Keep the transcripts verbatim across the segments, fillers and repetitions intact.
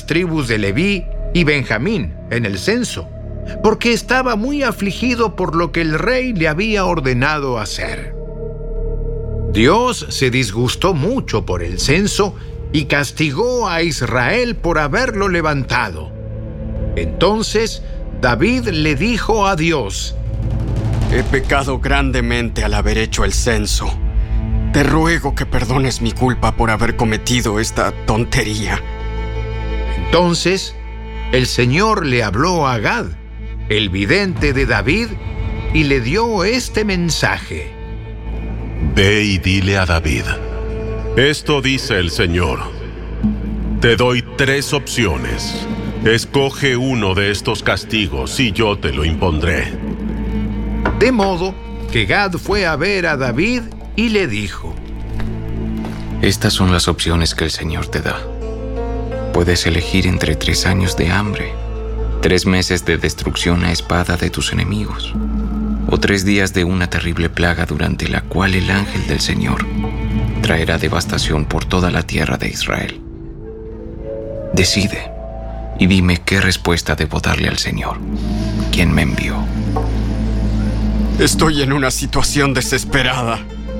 las tribus de Leví y Benjamín en el censo, porque estaba muy afligido por lo que el rey le había ordenado hacer. Dios se disgustó mucho por el censo y castigó a Israel por haberlo levantado. Entonces David le dijo a Dios: He pecado grandemente al haber hecho el censo. Te ruego que perdones mi culpa por haber cometido esta tontería. Entonces el Señor le habló a Gad, el vidente de David, y le dio este mensaje: Ve y dile a David: esto dice el Señor. Te doy tres opciones. Escoge uno de estos castigos y yo te lo impondré. De modo que Gad fue a ver a David y le dijo: Estas son las opciones que el Señor te da. Puedes elegir entre tres años de hambre, tres meses de destrucción a espada de tus enemigos, o tres días de una terrible plaga durante la cual el ángel del Señor traerá devastación por toda la tierra de Israel. Decide y dime qué respuesta debo darle al Señor, quien me envió. Estoy en una situación desesperada.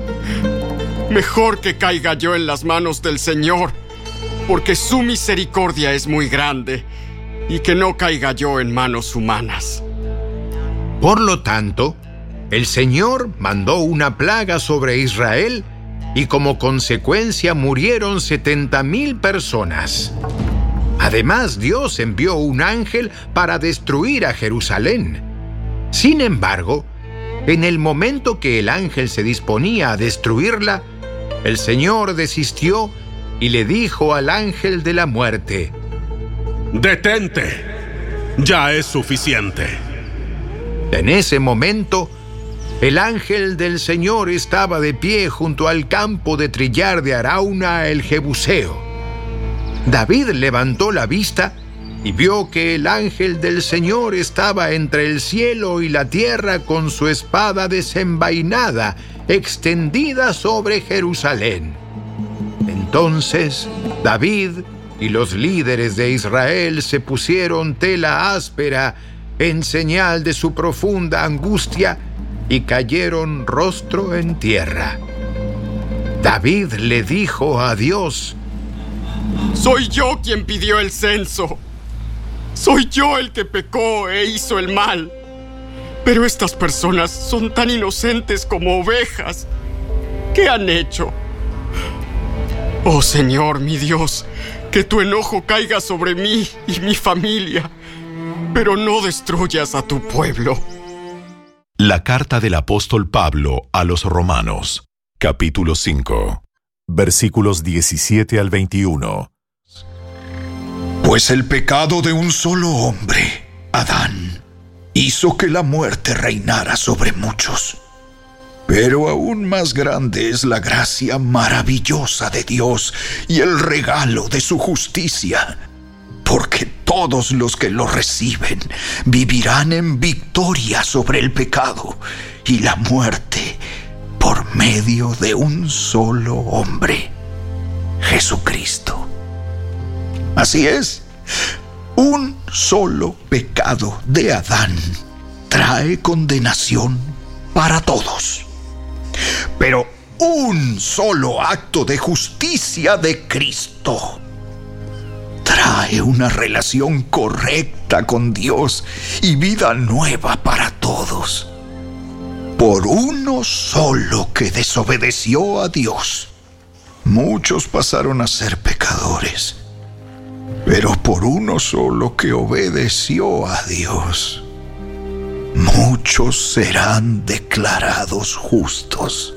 Mejor que caiga yo en las manos del Señor, porque su misericordia es muy grande, y que no caiga yo en manos humanas. Por lo tanto, el Señor mandó una plaga sobre Israel, y como consecuencia murieron setenta mil personas. Además, Dios envió un ángel para destruir a Jerusalén. Sin embargo, en el momento que el ángel se disponía a destruirla, el Señor desistió y le dijo al ángel de la muerte: ¡Detente! Ya es suficiente. En ese momento, el ángel del Señor estaba de pie junto al campo de trillar de Arauna el Jebuseo. David levantó la vista y vio que el ángel del Señor estaba entre el cielo y la tierra con su espada desenvainada, extendida sobre Jerusalén. Entonces David y los líderes de Israel se pusieron tela áspera en señal de su profunda angustia y cayeron rostro en tierra. David le dijo a Dios: Soy yo quien pidió el censo. Soy yo el que pecó e hizo el mal. Pero estas personas son tan inocentes como ovejas. ¿Qué han hecho? Oh Señor, mi Dios, que tu enojo caiga sobre mí y mi familia, pero no destruyas a tu pueblo. La carta del apóstol Pablo a los Romanos, capítulo cinco, versículos diecisiete al veintiuno. Pues el pecado de un solo hombre, Adán, hizo que la muerte reinara sobre muchos. Pero aún más grande es la gracia maravillosa de Dios y el regalo de su justicia, porque todos los que lo reciben vivirán en victoria sobre el pecado y la muerte por medio de un solo hombre, Jesucristo. Así es, un solo pecado de Adán trae condenación para todos. Pero un solo acto de justicia de Cristo trae una relación correcta con Dios y vida nueva para todos. Por uno solo que desobedeció a Dios, muchos pasaron a ser pecadores. Pero por uno solo que obedeció a Dios, muchos serán declarados justos.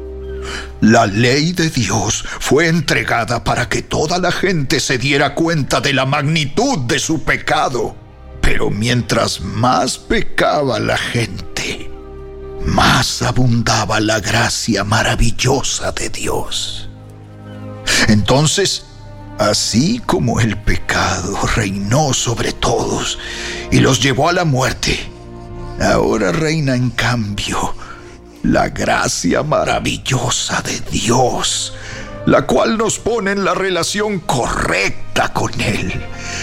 La ley de Dios fue entregada para que toda la gente se diera cuenta de la magnitud de su pecado. Pero mientras más pecaba la gente, más abundaba la gracia maravillosa de Dios. Entonces, así como el pecado reinó sobre todos y los llevó a la muerte, ahora reina en cambio la gracia maravillosa de Dios, la cual nos pone en la relación correcta con Él